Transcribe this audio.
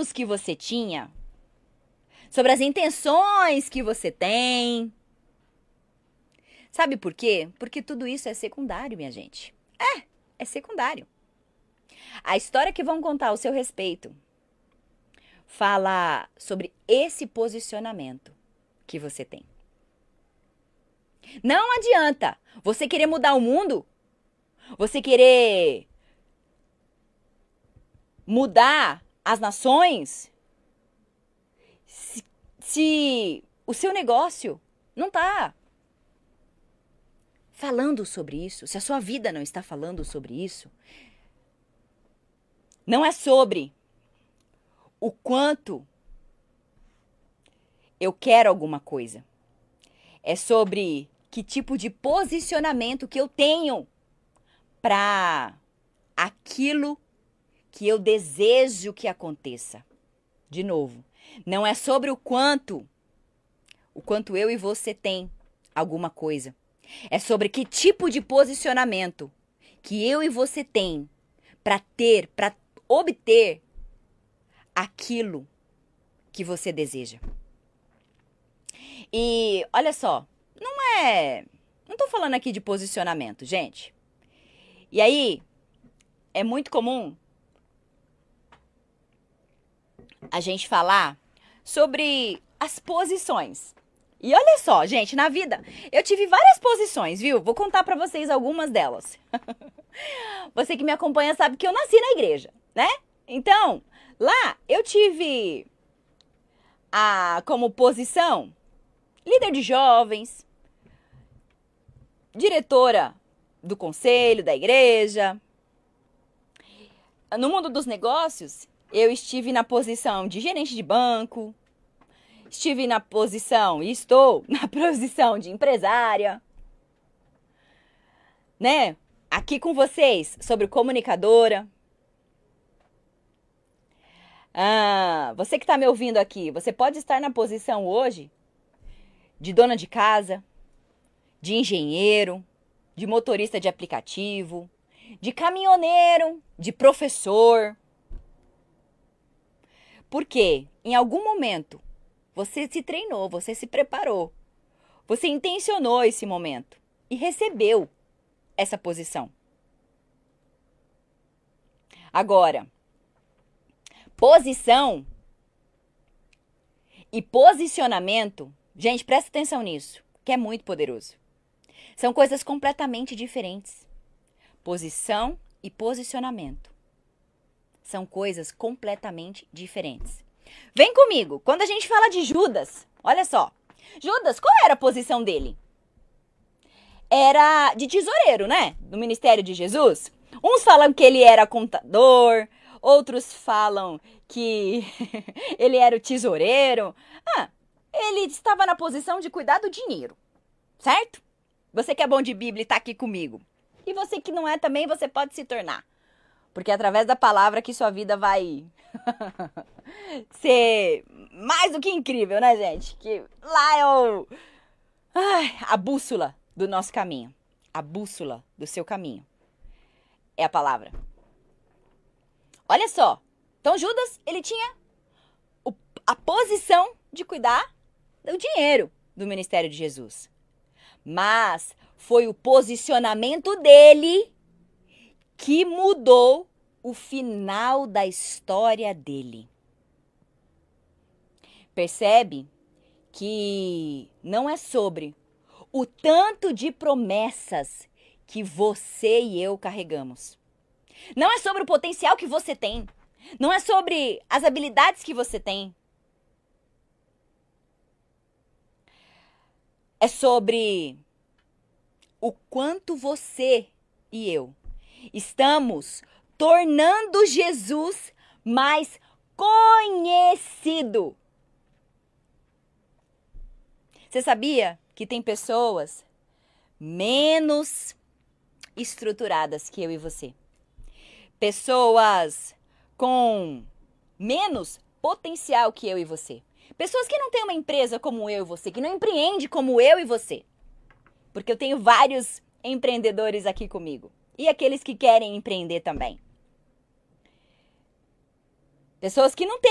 planos que você tinha, sobre as intenções que você tem. Sabe por quê? Porque tudo isso é secundário, minha gente. É secundário. A história que vão contar ao seu respeito fala sobre esse posicionamento que você tem. Não adianta você querer mudar o mundo, você querer mudar as nações, se o seu negócio não está falando sobre isso, se a sua vida não está falando sobre isso. Não é sobre o quanto eu quero alguma coisa. É sobre que tipo de posicionamento que eu tenho para aquilo que eu desejo que aconteça. De novo, não é sobre o quanto eu e você tem alguma coisa. É sobre que tipo de posicionamento que eu e você tem para obter aquilo que você deseja. E olha só, não tô falando aqui de posicionamento, gente. E aí, é muito comum a gente falar sobre as posições. E olha só, gente, na vida eu tive várias posições, viu? Vou contar pra vocês algumas delas. Você que me acompanha sabe que eu nasci na igreja, né? Então, lá eu tive como posição líder de jovens, diretora do conselho da igreja. No mundo dos negócios, eu estive na posição de gerente de banco, estive na posição, e estou na posição de empresária, né? Aqui com vocês sobre comunicadora. Você que está me ouvindo aqui, você pode estar na posição hoje de dona de casa, de engenheiro, de motorista de aplicativo, de caminhoneiro, de professor. Porque em algum momento você se treinou, você se preparou, você intencionou esse momento e recebeu essa posição. Agora, posição e posicionamento, gente, presta atenção nisso, que é muito poderoso. São coisas completamente diferentes. Posição e posicionamento são coisas completamente diferentes. Vem comigo, quando a gente fala de Judas, olha só. Judas, qual era a posição dele? Era de tesoureiro, né? No ministério de Jesus. Uns falam que ele era contador, outros falam que ele era o tesoureiro. Ele estava na posição de cuidar do dinheiro, certo? Você que é bom de Bíblia e está aqui comigo. E você que não é também, você pode se tornar. Porque é através da palavra que sua vida vai ser mais do que incrível, né, gente? Que lá é a bússola do nosso caminho. A bússola do seu caminho. É a palavra. Olha só. Então Judas, ele tinha a posição de cuidar do dinheiro do ministério de Jesus. Mas foi o posicionamento dele que mudou o final da história dele. Percebe que não é sobre o tanto de promessas que você e eu carregamos. Não é sobre o potencial que você tem. Não é sobre as habilidades que você tem. É sobre o quanto você e eu estamos tornando Jesus mais conhecido. Você sabia que tem pessoas menos estruturadas que eu e você? Pessoas com menos potencial que eu e você. Pessoas que não têm uma empresa como eu e você, que não empreende como eu e você. Porque eu tenho vários empreendedores aqui comigo. E aqueles que querem empreender também. Pessoas que não têm